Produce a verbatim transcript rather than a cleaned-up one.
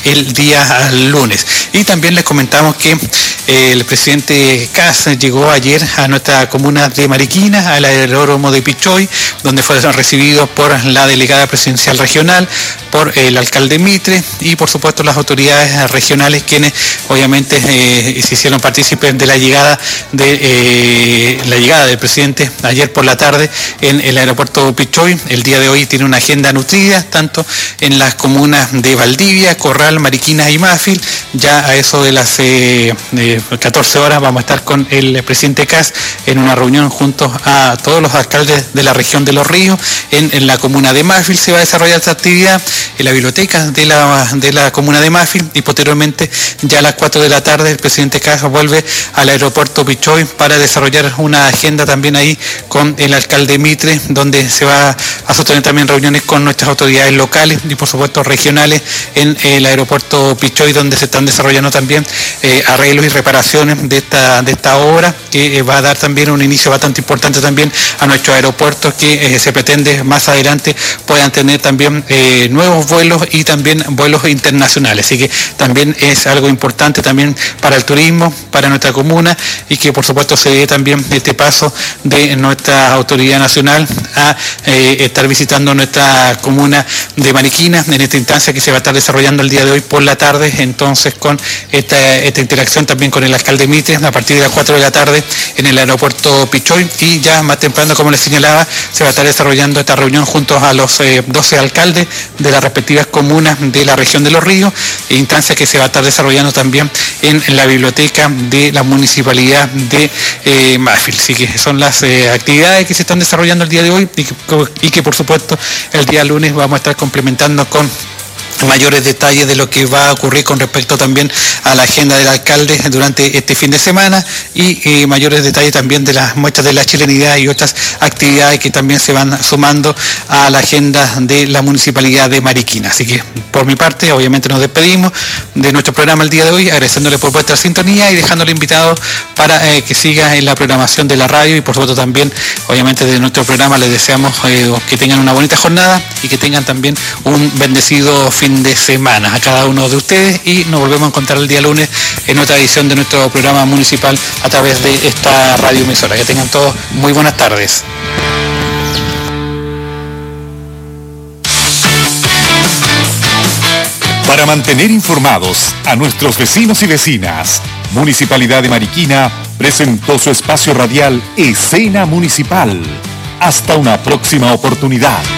el día lunes. Y también les comentamos que eh, el presidente Kast llegó ayer a nuestra comuna de Mariquina, al aeródromo de Pichoy, donde fue recibido por la delegada presidencial regional, por el alcalde Mitre y por supuesto las autoridades regionales, quienes obviamente eh, se hicieron partícipes de la llegada de eh, la llegada del presidente ayer por la tarde en el aeropuerto Pichoy. El día de hoy tiene una agenda nutrida, tanto en las comunas de Valdivia, Corral, Mariquina y Mafil. Ya a eso de las eh, eh, catorce horas vamos a estar con el presidente Kast en una reunión junto a todos los alcaldes de la región de Los Ríos. En, en la comuna de Mafil se va a desarrollar esta actividad en la biblioteca de la, de la comuna de Mafil, y posteriormente ya a las cuatro de la tarde el presidente Kast vuelve al aeropuerto Pichoy para desarrollar una agenda también ahí con el alcalde Mitre, donde se va a sostener también reuniones con nuestras autoridades locales y por supuesto regionales en el aeropuerto Pichoy, donde se están desarrollando también eh, arreglos y reparaciones de esta, de esta obra, que eh, va a dar también un inicio bastante importante también a nuestros aeropuertos, que eh, se pretende más adelante puedan tener también eh, nuevos vuelos y también vuelos internacionales. Así que también es algo importante también para el turismo, para nuestra comuna, y que por supuesto se dé también este paso de nuestra autoridad nacional a eh, estar visitando nuestra comuna de Mariquina en esta instancia que se va a estar desarrollando el día de hoy por la tarde, entonces con esta, esta interacción también con el alcalde Mitre a partir de las cuatro de la tarde en el aeropuerto Pichoy, y ya más temprano, como les señalaba, se va a estar desarrollando esta reunión junto a los eh, doce alcaldes de las respectivas comunas de la región de Los Ríos, instancia que se va a estar desarrollando también en, en la biblioteca de la municipalidad de eh, Mafil. Así que son las eh, actividades que se están desarrollando el día de hoy y que, y que por supuesto el día lunes vamos a estar complementando con mayores detalles de lo que va a ocurrir con respecto también a la agenda del alcalde durante este fin de semana, y eh, mayores detalles también de las muestras de la chilenidad y otras actividades que también se van sumando a la agenda de la municipalidad de Mariquina. Así que por mi parte obviamente nos despedimos de nuestro programa el día de hoy, agradeciéndole por vuestra sintonía y dejándole invitado para eh, que siga en la programación de la radio, y por supuesto también obviamente de nuestro programa les deseamos eh, que tengan una bonita jornada y que tengan también un bendecido fin de semana a cada uno de ustedes, y nos volvemos a encontrar el día lunes en otra edición de nuestro programa municipal a través de esta radio emisora. Que tengan todos muy buenas tardes. Para mantener informados a nuestros vecinos y vecinas, Municipalidad de Mariquina presentó su espacio radial Escena Municipal. Hasta una próxima oportunidad.